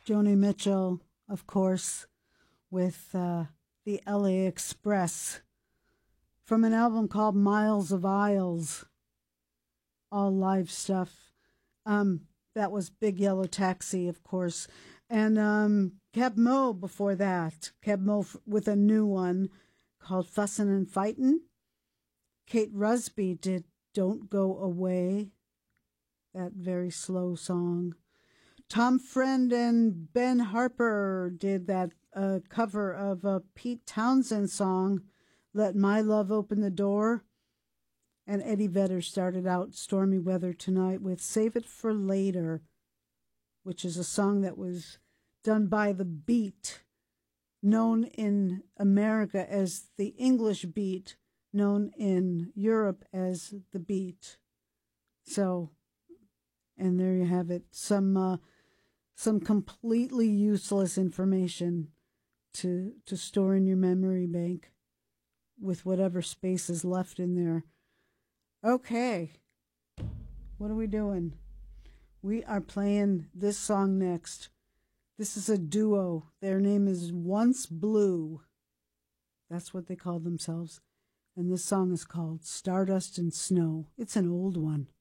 Joni Mitchell, of course, with the LA Express from an album called Miles of Isles, all live stuff. That was Big Yellow Taxi, of course. And Keb Mo before that. Keb Mo with a new one called Fussin' and Fightin'. Kate Rusby did Don't Go Away, that very slow song. Tom Friend and Ben Harper did that cover of a Pete Townsend song, Let My Love Open the Door. And Eddie Vedder started out Stormy Weather Tonight with Save It for Later, which is a song that was done by The Beat, known in America as the English Beat, known in Europe as The Beat. So, and there you have it. Some completely useless information to store in your memory bank with whatever space is left in there. Okay, what are we doing? We are playing this song next. This is a duo. Their name is Once Blue. That's what they call themselves. And this song is called Stardust and Snow. It's an old one.